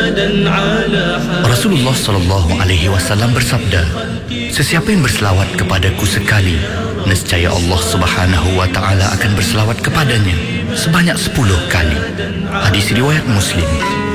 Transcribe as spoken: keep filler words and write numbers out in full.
Rasulullah sallallahu alaihi wasallam bersabda, sesiapa yang berselawat kepadaku sekali, nescaya Allah Subhanahu wa taala akan berselawat kepadanya sebanyak sepuluh kali. Hadis riwayat Muslim.